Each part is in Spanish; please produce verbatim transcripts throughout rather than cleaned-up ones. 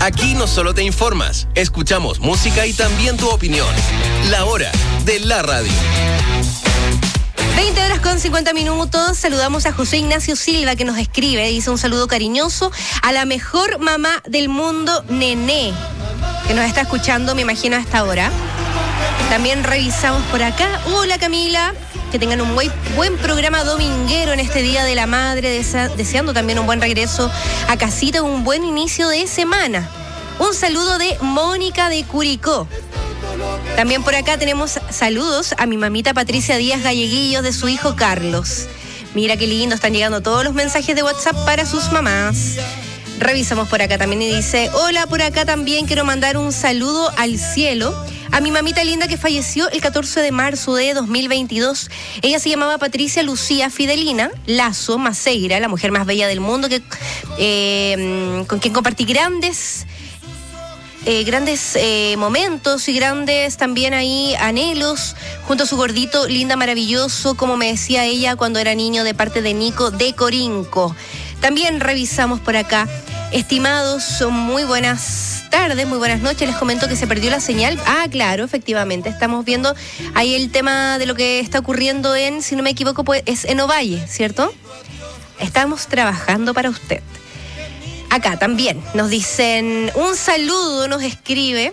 Aquí no solo te informas, escuchamos música y también tu opinión. La hora de la radio. veinte horas con cincuenta minutos. Saludamos a José Ignacio Silva, que nos escribe. Dice un saludo cariñoso a la mejor mamá del mundo, Nené, que nos está escuchando, me imagino, a esta hora. También revisamos por acá. Hola, Camila. Que tengan un buen, buen programa dominguero en este Día de la Madre, desa, deseando también un buen regreso a casita, un buen inicio de semana. Un saludo de Mónica de Curicó. También por acá tenemos saludos a mi mamita Patricia Díaz Galleguillos de su hijo Carlos. Mira qué lindo, están llegando todos los mensajes de WhatsApp para sus mamás. Revisamos por acá también y dice, hola, por acá también quiero mandar un saludo al cielo a mi mamita linda que falleció el catorce de marzo de dos mil veintidós. Ella se llamaba Patricia Lucía Fidelina Lazo Maceira, la mujer más bella del mundo, que eh, con quien compartí grandes, eh, grandes eh, momentos y grandes también ahí anhelos, junto a su gordito, linda, maravilloso, como me decía ella cuando era niño, de parte de Nico de Corinco. También revisamos por acá. Estimados, son muy buenas tardes, muy buenas noches. Les comento que se perdió la señal. Ah, claro, efectivamente. Estamos viendo ahí el tema de lo que está ocurriendo en, si no me equivoco, pues es en Ovalle, ¿cierto? Estamos trabajando para usted. Acá también nos dicen, un saludo nos escribe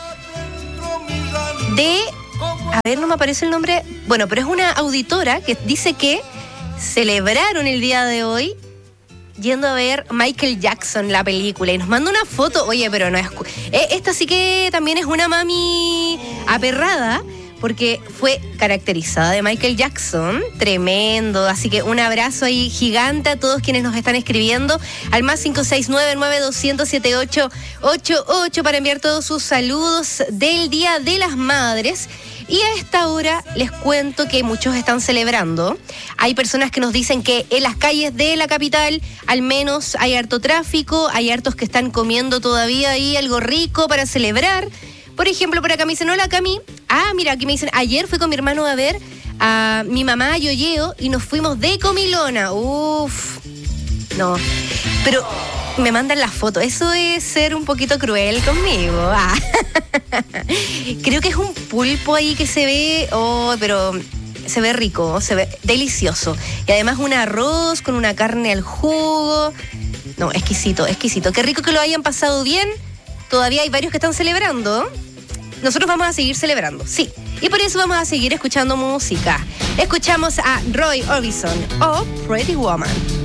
de, a ver, no me aparece el nombre, bueno, pero es una auditora que dice que celebraron el día de hoy yendo a ver Michael Jackson, la película, y nos manda una foto. Oye, pero no es... Eh, esta sí que también es una mami aperrada, porque fue caracterizada de Michael Jackson, tremendo, así que un abrazo ahí gigante a todos quienes nos están escribiendo, al más cinco seis nueve, nueve dos cero cero, siete ocho ocho ocho para enviar todos sus saludos del Día de las Madres. Y a esta hora les cuento que muchos están celebrando. Hay personas que nos dicen que en las calles de la capital al menos hay harto tráfico, hay hartos que están comiendo todavía ahí algo rico para celebrar. Por ejemplo, por acá me dicen, hola Cami. Ah, mira, aquí me dicen, ayer fui con mi hermano a ver a mi mamá Yoyeo y nos fuimos de comilona. Uf, no, pero me mandan la foto. Eso es ser un poquito cruel conmigo. Ah. Creo que es un pulpo ahí que se ve, oh, pero se ve rico, se ve delicioso. Y además un arroz con una carne al jugo. No, exquisito, exquisito. Qué rico que lo hayan pasado bien. Todavía hay varios que están celebrando. Nosotros vamos a seguir celebrando, sí. Y por eso vamos a seguir escuchando música. Escuchamos a Roy Orbison o Pretty Woman.